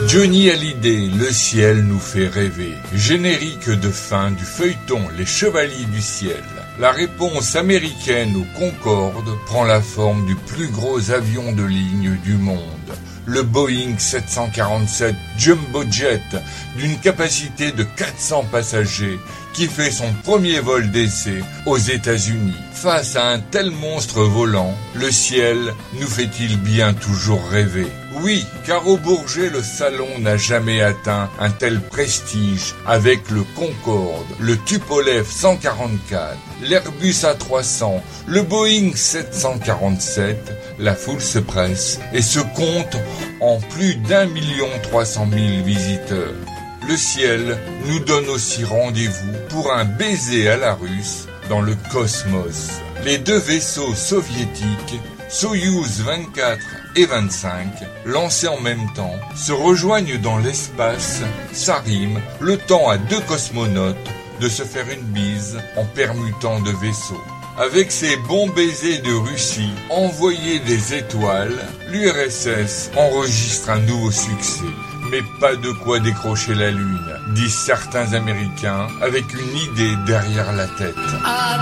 Johnny Hallyday, le ciel nous fait rêver. Générique de fin du feuilleton Les Chevaliers du Ciel. La réponse américaine au Concorde prend la forme du plus gros avion de ligne du monde. Le Boeing 747 Jumbo Jet, d'une capacité de 400 passagers, qui fait son premier vol d'essai aux États-Unis. Face à un tel monstre volant, le ciel nous fait-il bien toujours rêver? Oui, car au Bourget, le salon n'a jamais atteint un tel prestige avec le Concorde, le Tupolev 144, l'Airbus A300, le Boeing 747. La foule se presse et se compte en plus d'1,3 million visiteurs. Le ciel nous donne aussi rendez-vous pour un baiser à la russe dans le cosmos. Les deux vaisseaux soviétiques, Soyouz 24 et 25, lancés en même temps, se rejoignent dans l'espace. Ça rime, le temps à deux cosmonautes de se faire une bise en permutant de vaisseaux. Avec ses bons baisers de Russie, envoyer des étoiles, l'URSS enregistre un nouveau succès. Mais pas de quoi décrocher la Lune, disent certains Américains, avec une idée derrière la tête.